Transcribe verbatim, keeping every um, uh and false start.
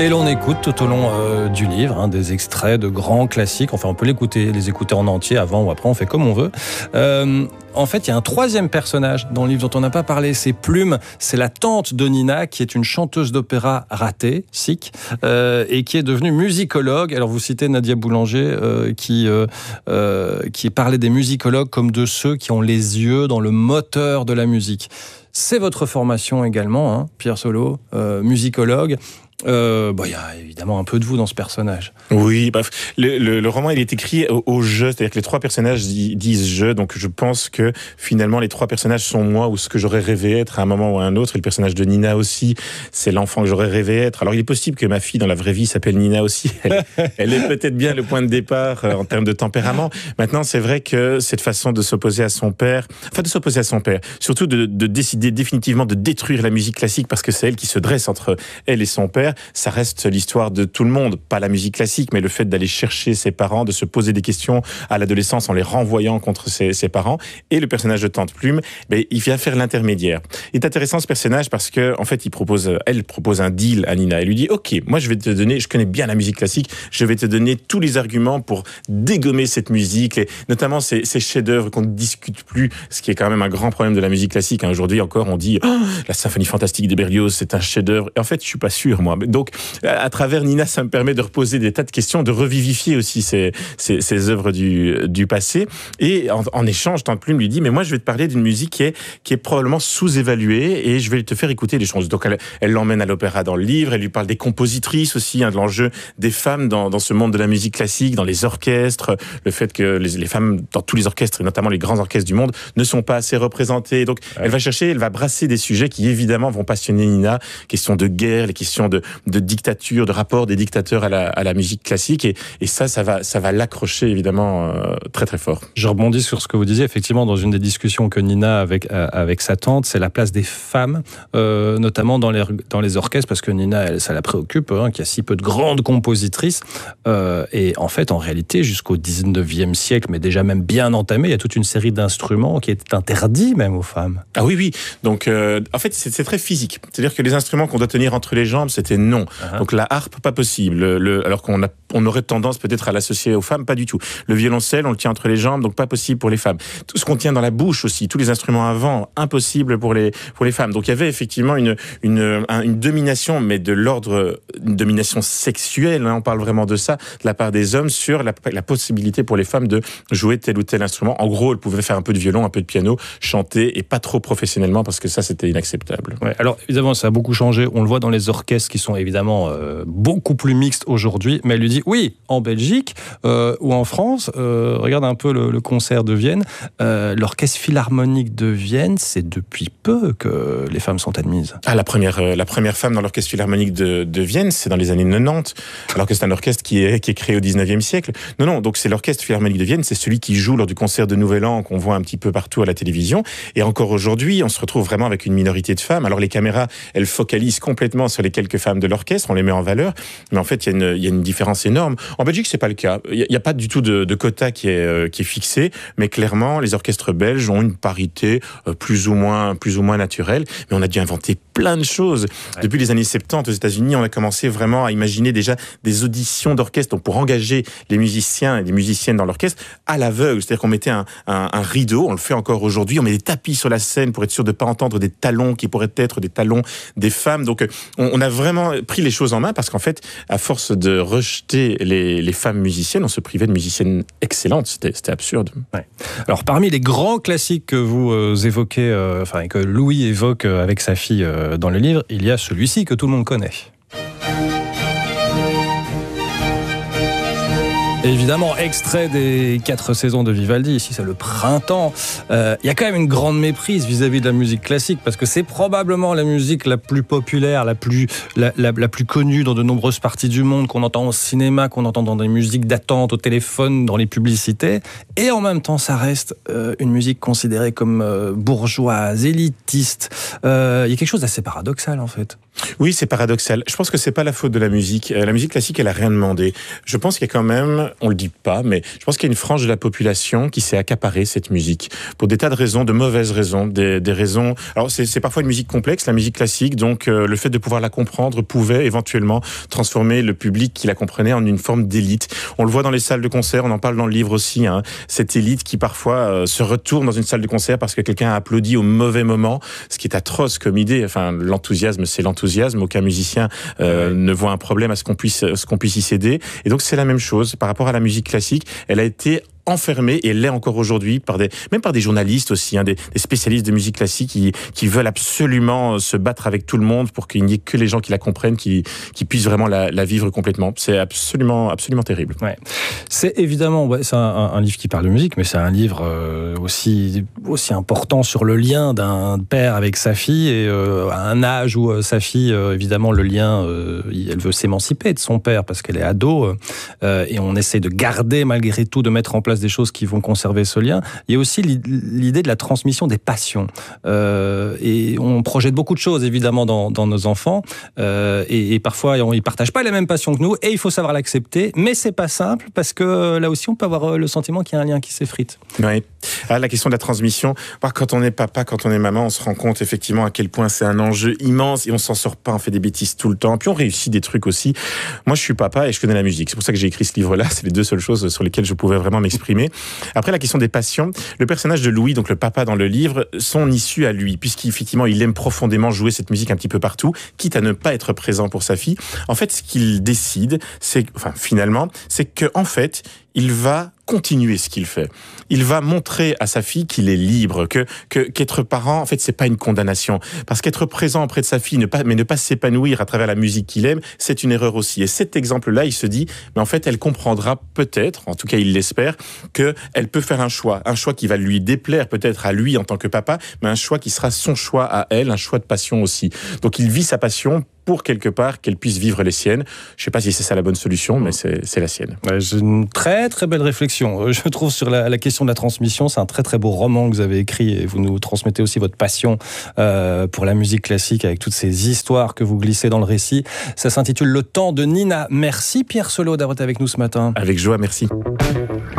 Et l'on écoute tout au long euh, du livre hein, des extraits de grands classiques. Enfin, on peut l'écouter, les écouter en entier avant ou après, on fait comme on veut. Euh, en fait, il y a un troisième personnage dans le livre dont on n'a pas parlé, c'est Plume. C'est la tante de Nina, qui est une chanteuse d'opéra ratée, sick, euh, et qui est devenue musicologue. Alors, vous citez Nadia Boulanger, euh, qui, euh, euh, qui parlait des musicologues comme de ceux qui ont les yeux dans le moteur de la musique. C'est votre formation également, hein, Pierre Solo, euh, musicologue. Euh, bah, il y a évidemment un peu de vous dans ce personnage. Oui, bref, le, le, le roman il est écrit au, au jeu, c'est-à-dire que les trois personnages disent je, donc je pense que finalement les trois personnages sont moi ou ce que j'aurais rêvé être à un moment ou à un autre. Et le personnage de Nina aussi, c'est l'enfant que j'aurais rêvé être. Alors il est possible que ma fille dans la vraie vie s'appelle Nina aussi. Elle, elle est peut-être bien le point de départ euh, en termes de tempérament. Maintenant, c'est vrai que cette façon de s'opposer à son père, enfin de s'opposer à son père, surtout de, de décider définitivement de détruire la musique classique parce que c'est elle qui se dresse entre elle et son père. Ça reste l'histoire de tout le monde, pas la musique classique, mais le fait d'aller chercher ses parents, de se poser des questions à l'adolescence en les renvoyant contre ses, ses parents. Et le personnage de Tante Plume, ben, il vient faire l'intermédiaire. Il est intéressant ce personnage parce que, en fait, il propose, elle propose un deal à Nina. Elle lui dit, OK, moi je vais te donner, je connais bien la musique classique, je vais te donner tous les arguments pour dégommer cette musique, et notamment ces, ces chefs-d'œuvre qu'on ne discute plus, ce qui est quand même un grand problème de la musique classique. Hein. Aujourd'hui encore, on dit, oh, la symphonie fantastique de Berlioz, c'est un chef-d'œuvre. Et en fait, je suis pas sûr, moi. Donc, à travers Nina, ça me permet de reposer des tas de questions, de revivifier aussi ces, ces, ces œuvres du, du passé. Et en, en échange, Tante Plume lui dit, mais moi, je vais te parler d'une musique qui est, qui est probablement sous-évaluée et je vais te faire écouter des choses. Donc, elle, elle l'emmène à l'opéra dans le livre, elle lui parle des compositrices aussi, hein, de l'enjeu des femmes dans, dans ce monde de la musique classique, dans les orchestres, le fait que les, les femmes, dans tous les orchestres, et notamment les grands orchestres du monde, ne sont pas assez représentées. Donc, ouais. Elle va chercher, elle va brasser des sujets qui, évidemment, vont passionner Nina. Questions de guerre, les questions de, de dictature, de rapport des dictateurs à la, à la musique classique, et, et ça, ça va, ça va l'accrocher évidemment euh, très très fort. Je rebondis sur ce que vous disiez, effectivement, dans une des discussions que Nina a avec, euh, avec sa tante, c'est la place des femmes, euh, notamment dans les, dans les orchestres, parce que Nina, elle, ça la préoccupe, hein, qu'il y a si peu de grandes compositrices, euh, et en fait, en réalité, jusqu'au dix-neuvième siècle, mais déjà même bien entamé, il y a toute une série d'instruments qui est interdits même aux femmes. Ah oui, oui, donc euh, en fait, c'est, c'est très physique, c'est-à-dire que les instruments qu'on doit tenir entre les jambes, c'était non. Uh-huh. Donc la harpe, pas possible. Le, le, alors qu'on a, on aurait tendance peut-être à l'associer aux femmes, pas du tout. Le violoncelle, on le tient entre les jambes, donc pas possible pour les femmes. Tout ce qu'on tient dans la bouche aussi, tous les instruments à vent, impossible pour les pour les femmes. Donc il y avait effectivement une une une domination, mais de l'ordre, une domination sexuelle. Hein, on parle vraiment de ça de la part des hommes sur la, la possibilité pour les femmes de jouer tel ou tel instrument. En gros, elles pouvaient faire un peu de violon, un peu de piano, chanter, et pas trop professionnellement parce que ça, c'était inacceptable. Ouais, alors évidemment, ça a beaucoup changé. On le voit dans les orchestres qui sont évidemment euh, beaucoup plus mixtes aujourd'hui. Mais elle lui dit oui, en Belgique euh, ou en France, euh, regarde un peu le, le concert de Vienne. Euh, l'orchestre philharmonique de Vienne, c'est depuis peu que les femmes sont admises. Ah, la première, euh, la première femme dans l'orchestre philharmonique de, de Vienne, c'est dans les années quatre-vingt-dix, alors que c'est un orchestre qui est, qui est créé au dix-neuvième siècle. Non, non, donc c'est l'orchestre philharmonique de Vienne, c'est celui qui joue lors du concert de Nouvel An qu'on voit un petit peu partout à la télévision. Et encore aujourd'hui, on se retrouve vraiment avec une minorité de femmes. Alors les caméras, elles focalisent complètement sur les quelques femmes de l'orchestre, on les met en valeur, mais en fait, il y a une, il y a une différence énorme. En Belgique, c'est pas le cas. Il n'y a, a pas du tout de, de quota qui est, euh, qui est fixé, mais clairement, les orchestres belges ont une parité euh, plus ou moins, plus ou moins naturelle. Mais on a dû inventer plein de choses. Ouais. Depuis les années soixante-dix aux États-Unis, on a commencé vraiment à imaginer déjà des auditions d'orchestre, donc pour engager les musiciens et les musiciennes dans l'orchestre à l'aveugle. C'est-à-dire qu'on mettait un, un, un rideau, on le fait encore aujourd'hui, on met des tapis sur la scène pour être sûr de ne pas entendre des talons qui pourraient être des talons des femmes. Donc on, on a vraiment pris les choses en main parce qu'en fait, à force de rejeter les, les femmes musiciennes, on se privait de musiciennes excellentes. C'était, c'était absurde. Ouais. Alors parmi les grands classiques que vous euh, évoquez, euh, enfin que Louis évoque euh, avec sa fille euh, dans le livre, il y a celui-ci que tout le monde connaît. Évidemment, extrait des quatre saisons de Vivaldi, ici c'est le printemps. Euh, il y a quand même une grande méprise vis-à-vis de la musique classique, parce que c'est probablement la musique la plus populaire, la plus, la, la, la plus connue dans de nombreuses parties du monde, qu'on entend au cinéma, qu'on entend dans des musiques d'attente, au téléphone, dans les publicités. Et en même temps, ça reste euh, une musique considérée comme euh, bourgeoise, élitiste. Euh, il y a quelque chose d'assez paradoxal en fait. Oui, c'est paradoxal. Je pense que c'est pas la faute de la musique. La musique classique, elle a rien demandé. Je pense qu'il y a quand même, on le dit pas, mais je pense qu'il y a une frange de la population qui s'est accaparée cette musique pour des tas de raisons, de mauvaises raisons, des, des raisons. Alors c'est, c'est parfois une musique complexe, la musique classique. Donc euh, le fait de pouvoir la comprendre pouvait éventuellement transformer le public qui la comprenait en une forme d'élite. On le voit dans les salles de concert, on en parle dans le livre aussi. Hein, cette élite qui parfois euh, se retourne dans une salle de concert parce que quelqu'un a applaudi au mauvais moment, ce qui est atroce comme idée. Enfin, l'enthousiasme, c'est l'enthousiasme. Aucun musicien euh, ouais. ne voit un problème à ce qu'on puisse, ce qu'on puisse y céder. Et donc c'est la même chose par rapport à la musique classique. Elle a été enfermée, et elle l'est encore aujourd'hui, par des, même par des journalistes aussi, hein, des, des spécialistes de musique classique qui, qui veulent absolument se battre avec tout le monde pour qu'il n'y ait que les gens qui la comprennent, qui, qui puissent vraiment la, la vivre complètement. C'est absolument, absolument terrible. Ouais. C'est évidemment, ouais, c'est un, un livre qui parle de musique, mais c'est un livre euh, aussi, aussi important sur le lien d'un père avec sa fille, et euh, à un âge où euh, sa fille, euh, évidemment, le lien, euh, elle veut s'émanciper de son père parce qu'elle est ado, euh, et on essaie de garder malgré tout, de mettre en place des choses qui vont conserver ce lien. Il y a aussi l'idée de la transmission des passions. Euh, et on projette beaucoup de choses, évidemment, dans, dans nos enfants. Euh, et, et parfois, ils ne partagent pas les mêmes passions que nous. Et il faut savoir l'accepter. Mais c'est pas simple, parce que là aussi, on peut avoir le sentiment qu'il y a un lien qui s'effrite. Oui. Ah, la question de la transmission, quand on est papa, quand on est maman, on se rend compte effectivement à quel point c'est un enjeu immense et on s'en sort pas, on fait des bêtises tout le temps. Puis on réussit des trucs aussi. Moi, je suis papa et je connais la musique. C'est pour ça que j'ai écrit ce livre-là. C'est les deux seules choses sur lesquelles je pouvais vraiment m'exprimer. Après, la question des passions, le personnage de Louis, donc le papa dans le livre, son issue à lui, puisqu'effectivement, il aime profondément jouer cette musique un petit peu partout, quitte à ne pas être présent pour sa fille. En fait, ce qu'il décide, c'est, enfin, finalement, c'est que, en fait, il va continuer ce qu'il fait. Il va montrer à sa fille qu'il est libre, que, que qu'être parent, en fait, c'est pas une condamnation. Parce qu'être présent auprès de sa fille, ne pas, mais ne pas s'épanouir à travers la musique qu'il aime, c'est une erreur aussi. Et cet exemple-là, il se dit, mais en fait, elle comprendra peut-être, en tout cas, il l'espère, que elle peut faire un choix, un choix qui va lui déplaire peut-être à lui en tant que papa, mais un choix qui sera son choix à elle, un choix de passion aussi. Donc, il vit sa passion pour quelque part qu'elle puisse vivre les siennes. Je ne sais pas si c'est ça la bonne solution, mais c'est, c'est la sienne. Ouais, j'ai une très très belle réflexion, je trouve, sur la, la question de la transmission. C'est un très très beau roman que vous avez écrit et vous nous transmettez aussi votre passion euh, pour la musique classique avec toutes ces histoires que vous glissez dans le récit. Ça s'intitule Le temps de Nina. Merci Pierre Solo d'avoir été avec nous ce matin. Avec joie, merci.